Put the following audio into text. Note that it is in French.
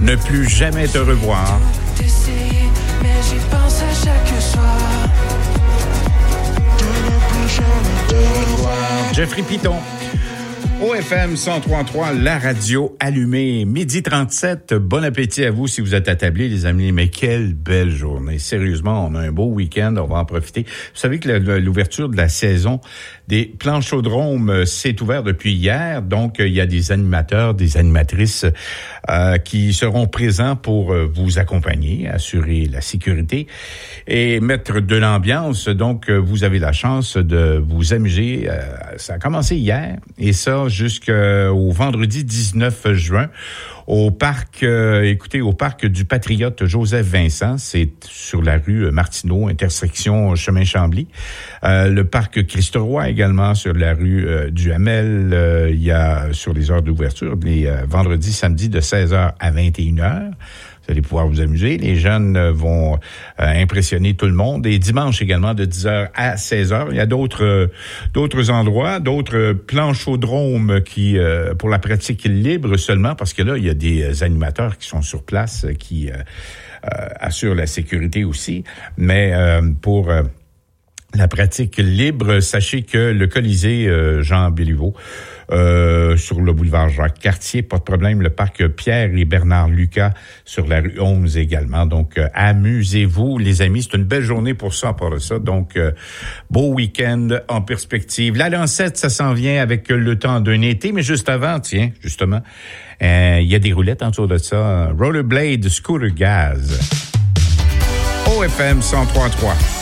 Ne plus jamais te revoir. D'essayer, mais j'y pense à chaque soir. De ne plus jamais te revoir. Jeffrey Piton. OFM 103.3, la radio allumée. Midi 37, bon appétit à vous si vous êtes attablés, les amis. Mais quelle belle journée. Sérieusement, on a un beau week-end, on va en profiter. Vous savez que l'ouverture de la saison des planchodromes s'est ouverte depuis hier. Donc, il y a des animateurs, des animatrices qui seront présents pour vous accompagner, assurer la sécurité et mettre de l'ambiance. Donc, vous avez la chance de vous amuser. Ça a commencé hier et ça jusqu'au vendredi 19 juin au parc, au parc du Patriote Joseph-Vincent. C'est sur la rue Martineau, intersection Chemin Chambly. Le parc Christ-Roi également sur la rue du Hamel. Il y a sur les heures d'ouverture, les vendredis, samedis de 16h à 21h. Vous allez pouvoir vous amuser. Les jeunes vont impressionner tout le monde. Et dimanche également, de 10h à 16h. Il y a d'autres endroits, d'autres planchodromes qui, pour la pratique libre seulement, parce que là, il y a des animateurs qui sont sur place, qui assurent la sécurité aussi. Mais pour la pratique libre, sachez que le Colisée Jean Béliveau, sur le boulevard Jacques-Cartier, pas de problème. Le parc Pierre et Bernard Lucas sur la rue 11 également. Donc, amusez-vous, les amis. C'est une belle journée pour ça, pour ça. Donc, beau week-end en perspective. La lancette, ça s'en vient avec le temps d'un été. Mais juste avant, tiens, justement, il y a des roulettes en dessous de ça. Rollerblade, Scooter Gaz. OFM 103.3.